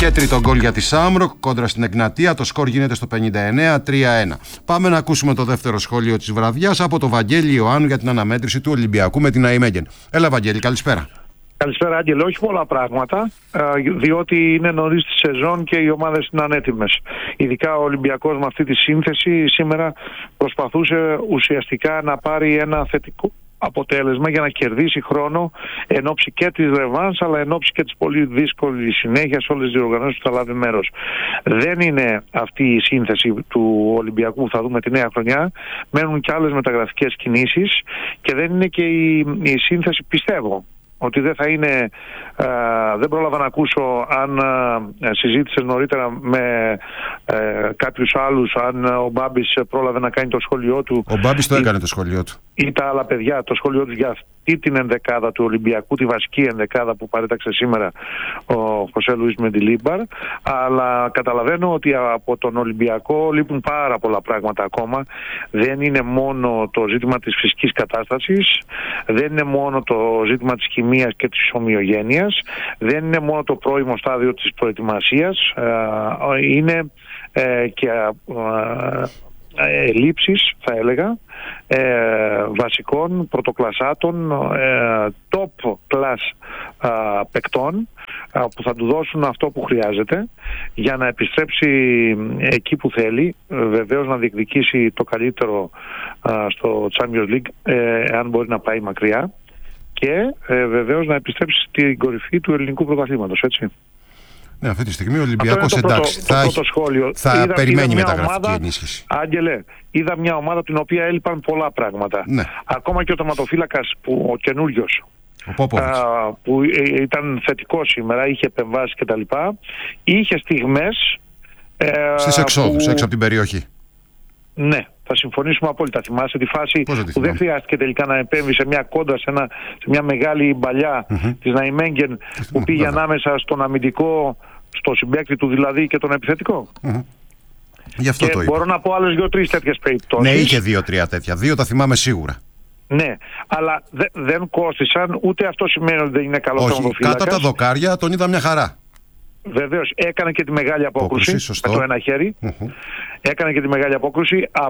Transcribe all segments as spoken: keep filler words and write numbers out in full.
Και τρίτο γκολ για τη Σάμροκ κόντρα στην Εγνατία. Το σκορ γίνεται στο πενήντα εννέα τρία ένα. Πάμε να ακούσουμε το δεύτερο σχόλιο της βραδιάς από το Βαγγέλη Ιωάννου για την αναμέτρηση του Ολυμπιακού με την Ναϊμέγεν. Έλα, Βαγγέλη, καλησπέρα. Καλησπέρα, Άγγελε. Όχι πολλά πράγματα, διότι είναι νωρίς τη σεζόν και οι ομάδες είναι ανέτοιμες. Ειδικά ο Ολυμπιακός με αυτή τη σύνθεση σήμερα προσπαθούσε ουσιαστικά να πάρει ένα θετικό αποτέλεσμα για να κερδίσει χρόνο εν ώψη και της ρεβάνς, αλλά εν ώψη και της πολύ δύσκολης συνέχεια σε όλες τις διοργανώσεις που θα λάβει μέρος. Δεν είναι αυτή η σύνθεση του Ολυμπιακού που θα δούμε τη νέα χρονιά. Μένουν και άλλες μεταγραφικές κινήσεις και δεν είναι και η, η σύνθεση, πιστεύω, ότι δεν θα είναι, α, δεν πρόλαβα να ακούσω αν α, συζήτησες νωρίτερα με ε, κάποιους άλλους, αν ο Μπάμπης πρόλαβε να κάνει το σχόλιο του. Ο Μπάμπης το έκανε το σχόλιο του. Ή τα άλλα παιδιά, το σχόλιο του για αυτή την ενδεκάδα του Ολυμπιακού, τη βασική ενδεκάδα που παρέταξε σήμερα ο Χωσέ Λουίς Μεντιλίμπαρ. Αλλά καταλαβαίνω ότι από τον Ολυμπιακό λείπουν πάρα πολλά πράγματα ακόμα. Δεν είναι μόνο το ζήτημα της φυσικής κατάστασης, δεν είναι μόνο το ζήτημα της χημίας και της ομοιογένειας, δεν είναι μόνο το πρώιμο στάδιο της προετοιμασίας, είναι και ελλείψεις, θα έλεγα, ε, βασικών πρωτοκλασσάτων, ε, top class ε, παικτών ε, που θα του δώσουν αυτό που χρειάζεται για να επιστρέψει εκεί που θέλει, ε, βεβαίως να διεκδικήσει το καλύτερο ε, στο Champions League, ε, αν μπορεί να πάει μακριά, και ε, βεβαίως να επιστρέψει στην κορυφή του ελληνικού πρωταθλήματος, έτσι. Ναι, αυτή τη στιγμή ο Ολυμπιακός, εντάξει, πρώτο, θα, το σχόλιο. θα είδα, περιμένει είδα μεταγραφική ομάδα, ενίσχυση. Άγγελε, είδα μια ομάδα την οποία έλειπαν πολλά πράγματα. Ναι. Ακόμα και ο τερματοφύλακας, που, ο καινούριος, ο που ήταν θετικό σήμερα, είχε επεμβάσει κτλ. Είχε στιγμές στις εξόδους, που... έξω από την περιοχή. Ναι, θα συμφωνήσουμε απόλυτα. Θυμάσαι τη φάση που δεν χρειάστηκε τελικά να επέμβει σε μια κόντρα, σε, ένα, σε μια μεγάλη μπαλιά mm-hmm. της Ναϊμέγγεν, που πήγε βέβαια ανάμεσα στον αμυντικό, στο συμπαίκτη του δηλαδή, και τον επιθετικό. Mm-hmm. Γι' αυτό και το είπα. Μπορώ να πω άλλες δύο-τρεις τέτοιες περιπτώσεις. Ναι, είχε δύο-τρία τέτοια. Δύο τα θυμάμαι σίγουρα. Ναι, αλλά δε, δεν κόστησαν, ούτε αυτό σημαίνει ότι δεν είναι καλό τερματοφύλακας. Κάτω τα δοκάρια τον είδα μια χαρά. Βεβαίως, έκανε και τη μεγάλη απόκρουση με το ένα χέρι. Mm-hmm. Έκανε και τη μεγάλη απόκρουση. Α, α,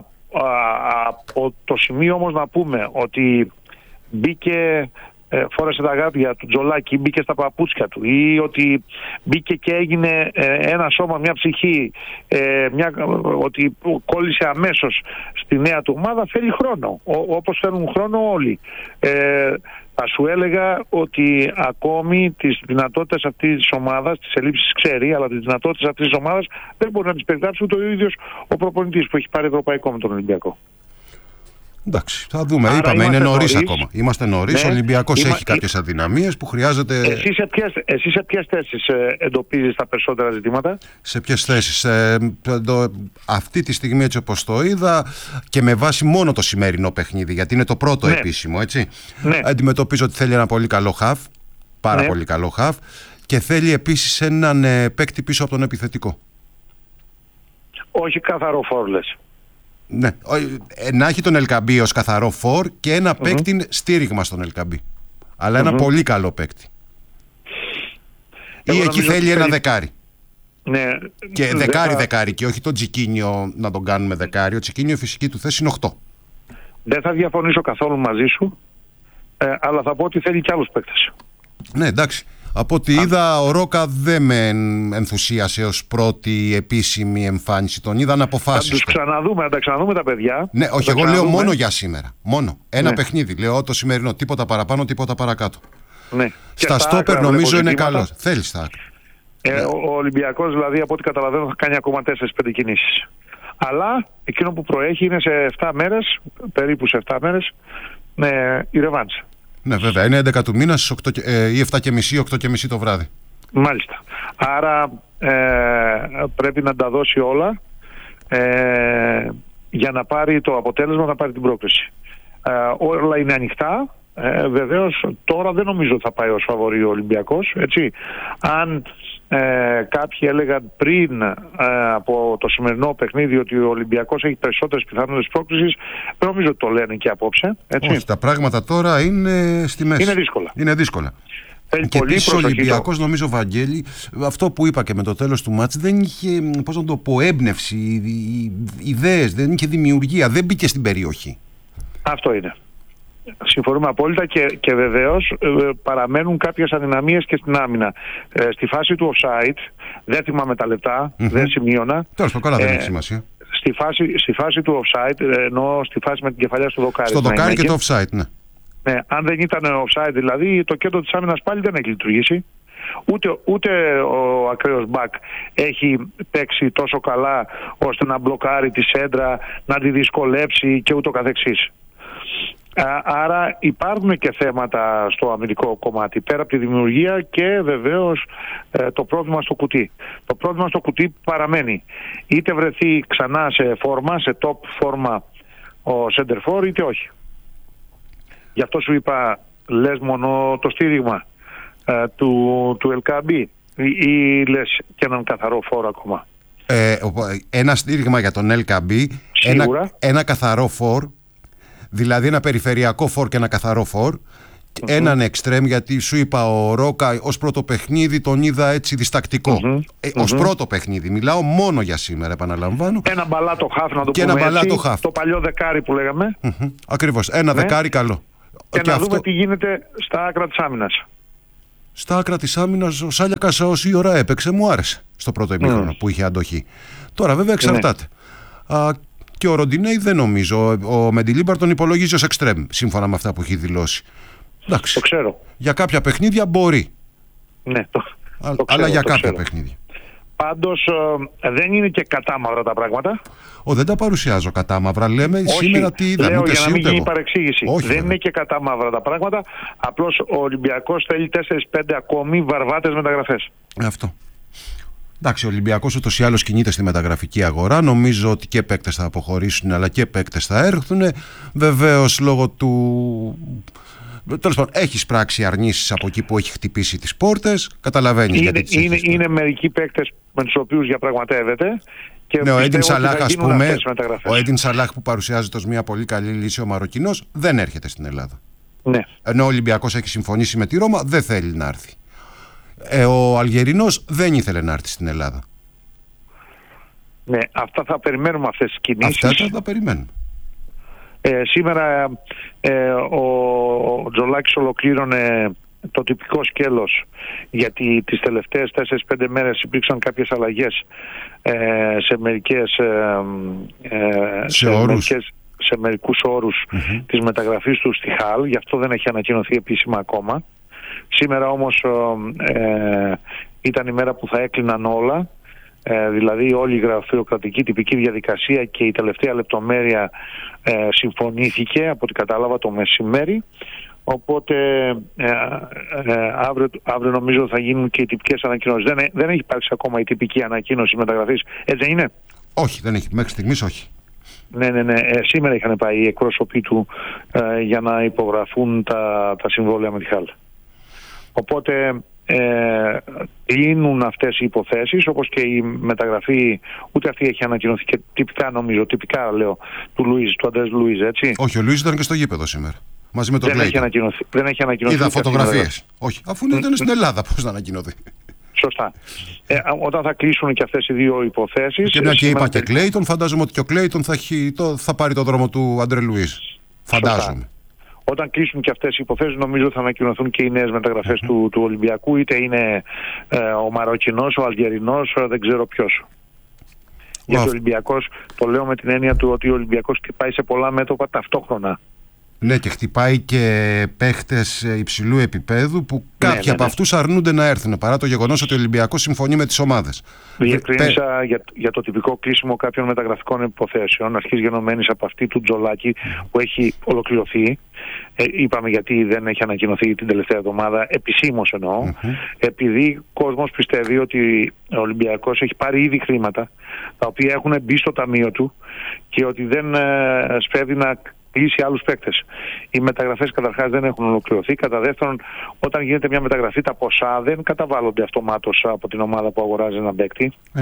από το σημείο όμως να πούμε ότι μπήκε, ε, φόρεσε τα γάντια του τζολάκι, μπήκε στα παπούτσια του, ή ότι μπήκε και έγινε ε, ένα σώμα, μια ψυχή, ε, μια, ότι κόλλησε αμέσως στη νέα του ομάδα, θέλει χρόνο, Ό, όπως θέλουν χρόνο όλοι. Ε, Θα σου έλεγα ότι ακόμη τις δυνατότητες αυτής της ομάδας, τις ελλείψεις ξέρει, αλλά τις δυνατότητες αυτής της ομάδας δεν μπορεί να τις περιγράψει ούτε ο ίδιος ο προπονητής που έχει πάρει ευρωπαϊκό με τον Ολυμπιακό. Εντάξει, θα δούμε. Άρα είπαμε, είναι νωρίς ακόμα. Είμαστε νωρίς. Ναι, ο Ολυμπιακός Είμα... έχει κάποιες αδυναμίες που χρειάζεται. Εσύ σε ποιες, εσύ σε ποιες θέσεις ε, εντοπίζεις τα περισσότερα ζητήματα? Σε ποιες θέσεις? Ε, το, αυτή τη στιγμή, έτσι όπως το είδα, και με βάση μόνο το σημερινό παιχνίδι, γιατί είναι το πρώτο, ναι, επίσημο, έτσι. Ναι. Αντιμετωπίζω ότι θέλει ένα πολύ καλό χαφ. Πάρα, ναι, πολύ καλό χαφ. Και θέλει επίσης έναν ε, παίκτη πίσω από τον επιθετικό. Όχι καθαρό φόρ, λες. Ναι, να έχει τον Ελκαμπή ως καθαρό φόρ και ένα mm-hmm. παίκτη στήριγμα στον Ελκαμπή. Αλλά mm-hmm. ένα πολύ καλό παίκτη. Ή εκεί θέλει ένα δεκάρι. Ναι, και δεκάρι-δεκάρι και όχι τον Τζικίνιο να τον κάνουμε δεκάρι. Ο Τζικίνιο η φυσική του θέση είναι οκτώ. Δεν θα διαφωνήσω καθόλου μαζί σου, ε, αλλά θα πω ότι θέλει κι άλλους παίκτες. Ναι, εντάξει. Από ό,τι είδα, ο Ρόκα δεν με ενθουσίασε ως πρώτη επίσημη εμφάνιση. Τον είδα να αποφάσισε. Να τους ξαναδούμε, να τα ξαναδούμε τα παιδιά. Ναι, όχι, εγώ λέω μόνο για σήμερα. Μόνο. Ένα, ναι, παιχνίδι. Λέω το σημερινό. Τίποτα παραπάνω, τίποτα παρακάτω. Ναι. Στα στόπερ νομίζω είναι καλό. Θέλει στα άκρα. Ε, ναι. Ο Ολυμπιακός, δηλαδή, από ό,τι καταλαβαίνω, θα κάνει ακόμα τέσσερις πέντε κινήσεις. Αλλά εκείνο που προέχει είναι σε επτά μέρες, περίπου σε επτά μέρες, με η ρεβάνς. Ναι, βέβαια. Είναι έντεκα του μήνα ή επτά και μισή, οκτώ και μισή το βράδυ. Μάλιστα. Άρα ε, πρέπει να τα δώσει όλα ε, για να πάρει το αποτέλεσμα, να πάρει την πρόκριση. Ε, όλα είναι ανοιχτά. Ε, βεβαίως τώρα δεν νομίζω ότι θα πάει ως φαβορί ο Ολυμπιακός, έτσι. Αν ε, κάποιοι έλεγαν πριν ε, από το σημερινό παιχνίδι ότι ο Ολυμπιακός έχει περισσότερες πιθανότητες πρόκρισης, δεν νομίζω ότι το λένε και απόψε, έτσι. Όχι, τα πράγματα τώρα είναι στη μέση. Είναι δύσκολα. Είναι δύσκολα. Θέλει και πολύ επίσης ο προσοχή. Ολυμπιακός, νομίζω, Βαγγέλη, αυτό που είπα και με το τέλος του μάτς, δεν είχε, πώς να το πω, έμπνευση, ιδέες, δεν είχε δημιουργία, δεν μπήκε στην περιοχή. Αυτό είναι. Συμφωνούμε απόλυτα και, και βεβαίως ε, παραμένουν κάποιες αδυναμίες και στην άμυνα. Ε, στη φάση του offside, δεν θυμάμαι τα λεπτά, mm-hmm. δεν σημείωνα. Τέλος το καλά, δεν έχει σημασία. Στη φάση, στη φάση του offside, εννοώ στη φάση με την κεφαλιά στο δοκάρι. Στο δοκάρι και το offside, ναι. Ναι, αν δεν ήταν offside δηλαδή, το κέντρο της άμυνας πάλι δεν έχει λειτουργήσει. Ούτε, ούτε ο ακραίος μπακ έχει παίξει τόσο καλά ώστε να μπλοκάρει τη σέντρα, να τη δυσκολέψει και ούτω καθεξής. Άρα υπάρχουν και θέματα στο αμυντικό κομμάτι, πέρα από τη δημιουργία και βεβαίως ε, το πρόβλημα στο κουτί. Το πρόβλημα στο κουτί παραμένει. Είτε βρεθεί ξανά σε φόρμα, σε top φόρμα ο center for, είτε όχι. Γι' αυτό σου είπα, λες μόνο το στήριγμα ε, του, του Ελκαμπή ή, ή λες και έναν καθαρό φόρο ακόμα? Ε, ένα στήριγμα για τον Ελκαμπή, ένα, ένα καθαρό φόρ. Δηλαδή ένα περιφερειακό φόρ και ένα καθαρό φόρ. Mm-hmm. Έναν εξτρέμ, γιατί σου είπα ο Ρόκα ως πρώτο παιχνίδι τον είδα έτσι διστακτικό. Mm-hmm. Ε, ως mm-hmm. πρώτο παιχνίδι. Μιλάω μόνο για σήμερα, επαναλαμβάνω. Ένα μπαλάτο χαφ, να το και πούμε ένα μπαλάτο έτσι, χαφ. Το παλιό δεκάρι που λέγαμε. Mm-hmm. Ακριβώς. Ένα ναι. δεκάρι καλό. Και, και να αυτό... δούμε τι γίνεται στα άκρα της άμυνας. Στα άκρα της άμυνας ο Σάλιακας όση ώρα έπαιξε μου άρεσε στο πρώτο ημίχρονο mm. που είχε αντοχή. Τώρα βέβαια εξαρτάται. Ναι. Α, και ο Ροντινέι δεν νομίζω. Ο Μεντιλίμπαρ τον υπολογίζει ως εξτρέμ, σύμφωνα με αυτά που έχει δηλώσει. Εντάξει. Το ξέρω. Για κάποια παιχνίδια μπορεί. Ναι, το, Α, το ξέρω, αλλά για το κάποια ξέρω. παιχνίδια. Πάντως ε, δεν είναι και κατάμαυρα τα πράγματα. Ο, δεν τα παρουσιάζω κατάμαυρα. Λέμε όχι, σήμερα τι είδαμε. Λέω ούτε για να μην γίνει εγώ. παρεξήγηση. Όχι, δεν βέβαια. είναι και κατάμαυρα τα πράγματα. Απλώς ο Ολυμπιακός θέλει τέσσερα πέντε ακόμη βαρβάτες μεταγραφές. Αυτό. Εντάξει, ο Ολυμπιακός ούτως ή άλλως κινείται στη μεταγραφική αγορά. Νομίζω ότι και παίκτες θα αποχωρήσουν, αλλά και παίκτες θα έρθουν. Βεβαίως λόγω του. Τέλος πάντων, έχεις πράξει αρνήσεις από εκεί που έχει χτυπήσει τις πόρτες. Καταλαβαίνεις είναι, γιατί τις είναι, έχεις. είναι μερικοί παίκτες με τους οποίους διαπραγματεύεται. Και ναι, ο Έντιν Σαλάχ, ας πούμε, ο Έντιν Σαλάχ που παρουσιάζεται ως μια πολύ καλή λύση, ο Μαροκινός, δεν έρχεται στην Ελλάδα. Ναι. Ενώ ο Ολυμπιακός έχει συμφωνήσει με τη Ρώμα, δεν θέλει να έρθει. Ε, ο Αλγερινός δεν ήθελε να έρθει στην Ελλάδα. Ναι, αυτά θα περιμένουμε, αυτές τις κινήσεις. Αυτά θα τα περιμένουμε. Ε, σήμερα ε, ο, ο Τζολάκης ολοκλήρωνε το τυπικό σκέλος, γιατί τις τελευταίες τέσσερις πέντε μέρες υπήρξαν κάποιες αλλαγές ε, σε μερικές ε, ε, σε, σε, μερικές, σε μερικούς όρους mm-hmm. της μεταγραφής του στη Χαλ, γι' αυτό δεν έχει ανακοινωθεί επίσημα ακόμα. Σήμερα όμως ε, ήταν η μέρα που θα έκλειναν όλα, ε, δηλαδή όλη η γραφειοκρατική τυπική διαδικασία και η τελευταία λεπτομέρεια ε, συμφωνήθηκε από ό,τι κατάλαβα το μεσημέρι. Οπότε ε, ε, αύριο, αύριο νομίζω θα γίνουν και οι τυπικές ανακοινώσεις. Δεν, δεν έχει υπάρξει ακόμα η τυπική ανακοίνωση μεταγραφής, έτσι δεν είναι? Όχι, δεν έχει, μέχρι στιγμής όχι. Ναι, ναι, ναι. Ε, σήμερα είχαν πάει οι εκπρόσωποι του ε, για να υπογραφούν τα, τα συμβόλαια με τη Χαλ. Οπότε ε, κλείνουν αυτές οι υποθέσεις, όπως και η μεταγραφή, ούτε αυτή έχει ανακοινωθεί και τυπικά νομίζω, τυπικά λέω, του Λουίζ, του Αντρές Λουίζ, έτσι. Όχι, ο Λουίζ ήταν και στο γήπεδο σήμερα. Μαζί με τον δεν, έχει ανακοινωθεί, δεν έχει ανακοινωθεί. Είδα φωτογραφίες. Όχι, αφού ήταν mm. στην Ελλάδα, πώς να ανακοινωθεί. Σωστά. Ε, όταν θα κλείσουν και αυτές οι δύο υποθέσεις. Και μια και είπα και Κλέιτον, φαντάζομαι ότι και ο Κλέιτον θα, το, θα πάρει το δρόμο του Αντρέ Λουίζ. Φαντάζομαι. Σωστά. Όταν κλείσουν και αυτές οι υποθέσεις, νομίζω θα ανακοινωθούν και οι νέες μεταγραφές mm-hmm. του, του Ολυμπιακού, είτε είναι ε, ο Μαροκινός, ο Αλγερινός, δεν ξέρω ποιος. Wow. Γιατί ο Ολυμπιακός, το λέω με την έννοια του ότι ο Ολυμπιακός χτυπάει σε πολλά μέτωπα ταυτόχρονα. Ναι, και χτυπάει και παίχτες υψηλού επίπεδου που κάποιοι ναι, ναι, ναι. από αυτούς αρνούνται να έρθουν, παρά το γεγονός ότι ο Ολυμπιακός συμφωνεί με τις ομάδες. Διευκρίνησα Πε... για, για το τυπικό κλείσιμο κάποιων μεταγραφικών υποθέσεων, αρχής γενομένης από αυτή του Τζολάκη που έχει ολοκληρωθεί. Ε, είπαμε γιατί δεν έχει ανακοινωθεί την τελευταία εβδομάδα, επισήμως εννοώ, mm-hmm. επειδή ο κόσμος πιστεύει ότι ο Ολυμπιακός έχει πάρει ήδη χρήματα τα οποία έχουν μπει στο ταμείο του και ότι δεν ε, σπέβει να κλείσει άλλους παίκτες. Οι μεταγραφές καταρχάς δεν έχουν ολοκληρωθεί. Κατά δεύτερον, όταν γίνεται μια μεταγραφή, τα ποσά δεν καταβάλλονται αυτομάτως από την ομάδα που αγοράζει έναν παίκτη. Ε, ναι.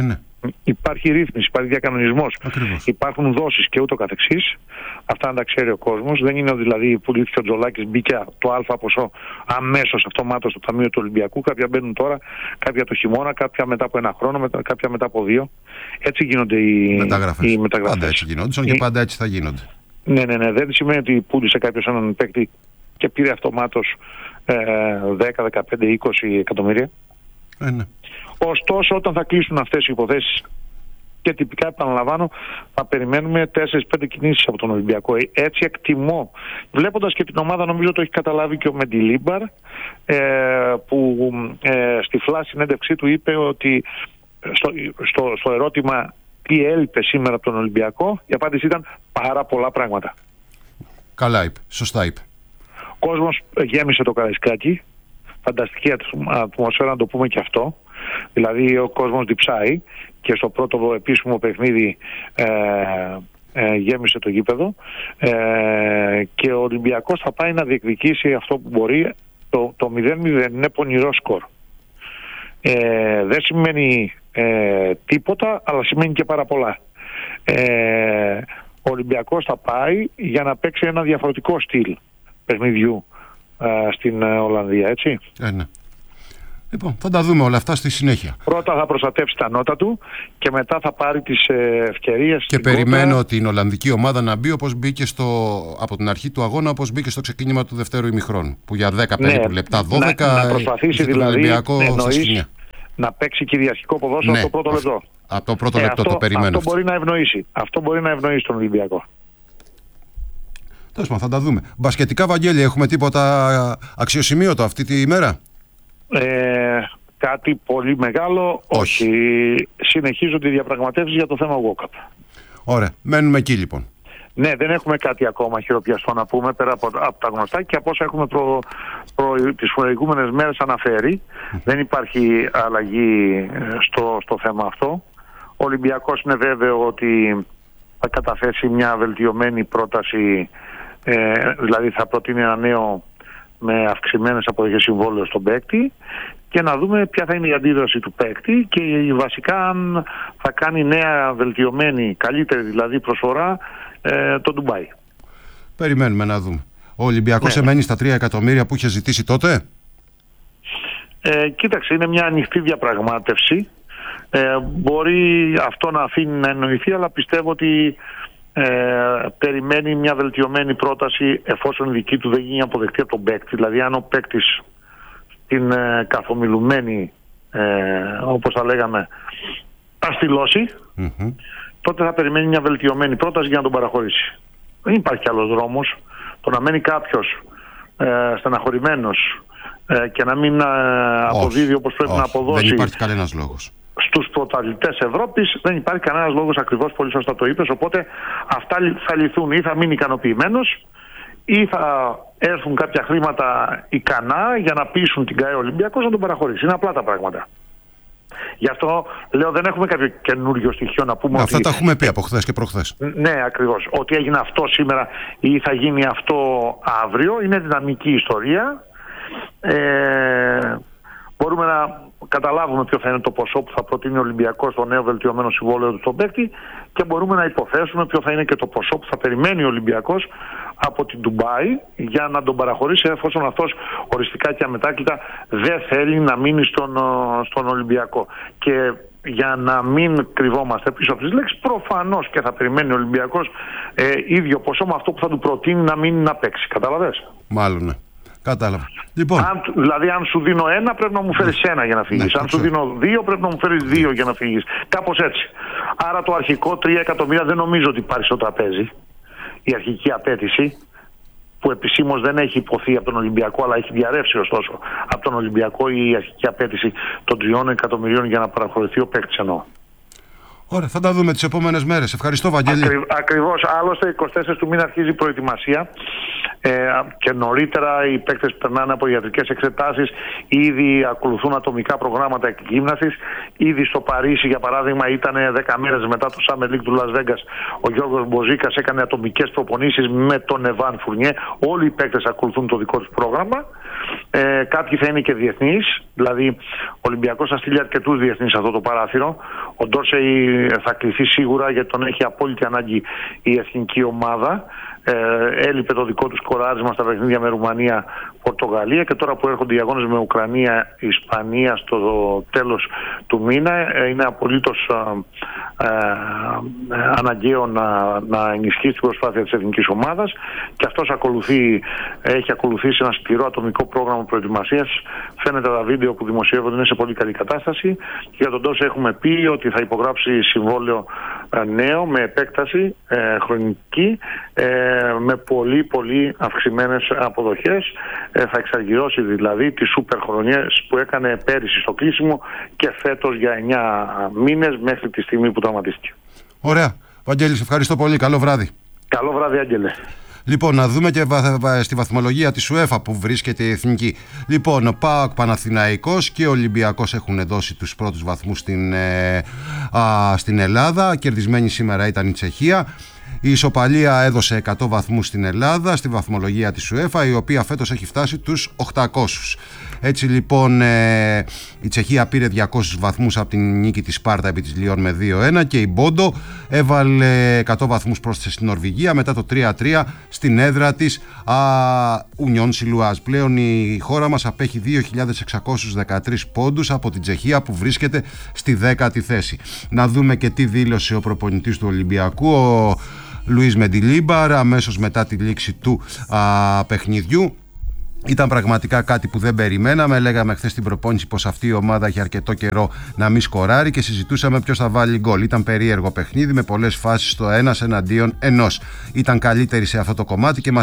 υπάρχει ρύθμιση, υπάρχει διακανονισμός, Ακριβώς. υπάρχουν δόσεις και ούτω καθεξής. Αυτά να τα ξέρει ο κόσμος. Δεν είναι δηλαδή που λύθηκε ο Τζολάκης, μπήκε το α ποσό αμέσως αυτομάτως στο Ταμείο του Ολυμπιακού. Κάποια μπαίνουν τώρα, κάποια το χειμώνα, κάποια μετά από ένα χρόνο, κάποια μετά από δύο. Έτσι γίνονται οι μεταγραφές. Οι μεταγραφές. Πάντα έτσι γίνονται και πάντα έτσι θα γίνονται. Ναι, ναι, ναι. Δεν σημαίνει ότι πούλησε κάποιος έναν παίκτη και πήρε αυτομάτως ε, δέκα, δεκαπέντε, είκοσι εκατομμύρια. Ε, ναι. Ωστόσο, όταν θα κλείσουν αυτές οι υποθέσεις, και τυπικά επαναλαμβάνω, θα περιμένουμε τέσσερις πέντε κινήσεις από τον Ολυμπιακό. Έτσι εκτιμώ, βλέποντας και την ομάδα, νομίζω το έχει καταλάβει και ο Μεντιλίμπαρ, ε, που ε, στη φλάση συνέντευξή του είπε ότι στο, στο, στο ερώτημα τι έλειπε σήμερα από τον Ολυμπιακό, η απάντηση ήταν πάρα πολλά πράγματα. Καλά είπε, σωστά είπε. Ο κόσμος γέμισε το Καραϊσκάκι, φανταστική ατμοσφαίρα να το πούμε και αυτό. Δηλαδή ο κόσμος διψάει και στο πρώτο επίσημο παιχνίδι ε, ε, γέμισε το γήπεδο ε, και ο Ολυμπιακός θα πάει να διεκδικήσει αυτό που μπορεί. Το, το μηδέν μηδέν είναι πονηρό σκορ. Ε, δεν σημαίνει ε, τίποτα, αλλά σημαίνει και πάρα πολλά. Ε, ο Ολυμπιακός θα πάει για να παίξει ένα διαφορετικό στυλ παιχνιδιού ε, στην ε, Ολλανδία, έτσι. Ε, ναι. Λοιπόν, θα τα δούμε όλα αυτά στη συνέχεια. Πρώτα θα προστατεύσει τα νότα του και μετά θα πάρει τις ευκαιρίες. Και περιμένω κότα. την Ολλανδική ομάδα να μπει όπως μπήκε στο, από την αρχή του αγώνα, όπως μπήκε στο ξεκίνημα του δευτέρου ημιχρόνου. Που για δέκα ναι, περίπου λεπτά, δώδεκα, να, να προσπαθήσει δηλαδή εννοείς, να παίξει κυριαρχικό ποδόσφαιρο ναι, από το πρώτο λεπτό. Από το πρώτο ε, λεπτό αυτό, το περιμένω. Αυτό μπορεί να ευνοήσει. Αυτό μπορεί να ευνοήσει τον Ολυμπιακό. Τέλος πάντων, θα τα δούμε. Μπασκετικά, Βαγγέλη, έχουμε τίποτα αξιοσημείωτο αυτή τη ημέρα? Ε, κάτι πολύ μεγάλο, όχι. όχι. Συνεχίζονται οι διαπραγματεύσεις για το θέμα Walkup. Ωραία, μένουμε εκεί λοιπόν. Ναι, δεν έχουμε κάτι ακόμα χειροπιαστό να πούμε πέρα από, από τα γνωστά και από όσα έχουμε προ, προ, τις προηγούμενες μέρες αναφέρει. Mm. Δεν υπάρχει αλλαγή στο, στο θέμα αυτό. Ο Ολυμπιακός είναι βέβαιο ότι θα καταθέσει μια βελτιωμένη πρόταση, ε, δηλαδή θα προτείνει ένα νέο με αυξημένες αποδοχές συμβόλαιο στον παίκτη και να δούμε ποια θα είναι η αντίδραση του παίκτη και βασικά αν θα κάνει νέα βελτιωμένη, καλύτερη δηλαδή προσφορά ε, το Ντουμπάι. Περιμένουμε να δούμε. Ο Ολυμπιακός ναι. εμένει στα τρία εκατομμύρια που είχε ζητήσει τότε? Ε, κοίταξε, είναι μια ανοιχτή διαπραγμάτευση. Ε, μπορεί αυτό να αφήνει να εννοηθεί, αλλά πιστεύω ότι Ε, περιμένει μια βελτιωμένη πρόταση εφόσον η δική του δεν γίνει αποδεκτή από τον παίκτη. Δηλαδή αν ο παίκτης την ε, καθομιλουμένη ε, όπως θα λέγαμε αστυλώσει, mm-hmm. τότε θα περιμένει μια βελτιωμένη πρόταση για να τον παραχωρήσει. Δεν υπάρχει άλλος δρόμος. Το να μένει κάποιος ε, στεναχωρημένος ε, και να μην ε, αποδίδει όπως πρέπει όχι, να αποδώσει. Δεν υπάρχει κανένας λόγος. Στους πρωταθλητές Ευρώπης δεν υπάρχει κανένας λόγος, ακριβώς πολύ σωστά το είπες, οπότε αυτά θα λυθούν ή θα μείνει ικανοποιημένος ή θα έρθουν κάποια χρήματα ικανά για να πείσουν την ΚΑΕ Ολυμπιακός να τον παραχωρήσει. Είναι απλά τα πράγματα. Γι' αυτό λέω δεν έχουμε κάποιο καινούριο στοιχείο να πούμε. Αυτά ότι... τα έχουμε πει από χθες και προχθές. Ναι, ακριβώς. Ότι έγινε αυτό σήμερα ή θα γίνει αυτό αύριο. Είναι δυναμική ιστορία. Ε... Μπορούμε να καταλάβουμε ποιο θα είναι το ποσό που θα προτείνει ο Ολυμπιακός στο νέο βελτιωμένο συμβόλαιο του στον παίκτη και μπορούμε να υποθέσουμε ποιο θα είναι και το ποσό που θα περιμένει ο Ολυμπιακός από την Ντουμπάι για να τον παραχωρήσει εφόσον αυτός οριστικά και αμετάκλητα δεν θέλει να μείνει στον, στον Ολυμπιακό. Και για να μην κρυβόμαστε πίσω από τις λέξεις, προφανώς και θα περιμένει ο Ολυμπιακός ε, ίδιο ποσό με αυτό που θα του προτείνει να μείνει να παίξει. Καταλαβες? Μάλλον, ναι. Κατάλαβα. Λοιπόν. Αν, δηλαδή, αν σου δίνω ένα, πρέπει να μου φέρεις ένα για να φύγεις. Ναι, αν σου δίνω δύο, πρέπει να μου φέρεις δύο για να φύγεις. Κάπως έτσι. Άρα το αρχικό τρία εκατομμύρια δεν νομίζω ότι υπάρχει στο τραπέζι. Η αρχική απέτηση, που επισήμως δεν έχει υποθεί από τον Ολυμπιακό, αλλά έχει διαρρεύσει ωστόσο από τον Ολυμπιακό η αρχική απέτηση των τριών εκατομμυρίων για να παραχωρηθεί ο παίκτης εννοώ. Ωραία, θα τα δούμε τις επόμενες μέρες. Ευχαριστώ, Βαγγέλη. Ακρι, ακριβώς. Άλλωστε, εικοστή τέταρτη του μήνα αρχίζει η προετοιμασία ε, και νωρίτερα οι παίκτες περνάνε από ιατρικές εξετάσεις, ήδη ακολουθούν ατομικά προγράμματα εκγύμνασης. Ήδη στο Παρίσι, για παράδειγμα, ήταν δέκα μέρες μετά το Summer League του Las Vegas. Ο Γιώργος Μποζίκας έκανε ατομικές προπονήσεις με τον Εβάν Φουρνιέ. Όλοι οι παίκτες ακολουθούν το δικό τους πρόγραμμα. Ε, κάποιοι θα είναι και διεθνείς, δηλαδή ο Ολυμπιακός θα στείλει αρκετούς διεθνείς σε αυτό το παράθυρο. Ο Ντόρσεϊ θα κληθεί σίγουρα, γιατί τον έχει απόλυτη ανάγκη η εθνική ομάδα. Ε, έλειπε το δικό του σκοράρισμα στα παιχνίδια με Ρουμανία, Πορτογαλία, και τώρα που έρχονται οι αγώνες με Ουκρανία, Ισπανία στο τέλος του μήνα, ε, είναι απολύτως ε, ε, αναγκαίο να, να ενισχύσει την προσπάθεια της εθνικής ομάδας, και αυτός ακολουθεί, έχει ακολουθήσει ένα σκληρό ατομικό πρόγραμμα προετοιμασίας. Φαίνεται τα βίντεο που δημοσιεύονται είναι σε πολύ καλή κατάσταση. Για τον Ντόρσεϊ έχουμε πει ότι θα υπογράψει συμβόλαιο ε, νέο με επέκταση ε, χρονική, ε, με πολύ πολύ αυξημένες αποδοχές. Ε, θα εξαργυρώσει δηλαδή τις σούπερ χρονιές που έκανε πέρυσι στο κλείσιμο και φέτος για εννιά μήνες μέχρι τη στιγμή που τραυματίστηκε. Ωραία. Βαγγέλη, σε ευχαριστώ πολύ. Καλό βράδυ. Καλό βράδυ, Άγγελε. Λοιπόν, να δούμε και στη βαθμολογία της UEFA που βρίσκεται η εθνική. Λοιπόν, ο ΠΑΟΚ, Παναθηναϊκός και ο Ολυμπιακός έχουν δώσει τους πρώτους βαθμούς στην, ε, α, στην Ελλάδα. Κερδισμένη σήμερα ήταν η Τσεχία. Η ισοπαλία έδωσε εκατό βαθμούς στην Ελλάδα στη βαθμολογία της UEFA, η οποία φέτος έχει φτάσει τους οκτακόσιους. Έτσι λοιπόν ε, η Τσεχία πήρε διακόσιους βαθμούς από την νίκη της Σπάρτα επί της Λιόν με δύο ένα, και η Μπόντο έβαλε εκατό βαθμούς πρόσθεση στην Νορβηγία μετά το τρία τρία στην έδρα της Ουνιόν Σιλουάζ. Πλέον η χώρα μας απέχει δύο χιλιάδες εξακόσιους δεκατρείς πόντους από την Τσεχία που βρίσκεται στη δέκατη θέση. Να δούμε και τι δήλωσε ο προπονητής του Ολυμπιακού, ο Λουίς Μεντιλίμπαρ, αμέσως μετά τη λήξη του α, παιχνιδιού. Ήταν πραγματικά κάτι που δεν περιμέναμε. Λέγαμε χθες στην προπόνηση πως αυτή η ομάδα έχει αρκετό καιρό να μην σκοράρει και συζητούσαμε ποιος θα βάλει γκολ. Ήταν περίεργο παιχνίδι με πολλές φάσεις στο ένας εναντίον ενός. Ήταν καλύτερη σε αυτό το κομμάτι και μας